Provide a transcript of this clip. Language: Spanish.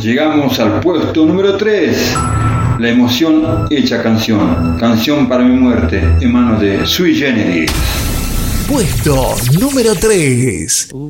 Llegamos al puesto número 3. La emoción hecha canción. Canción para mi muerte, en manos de Sui Generis. Puesto número 3.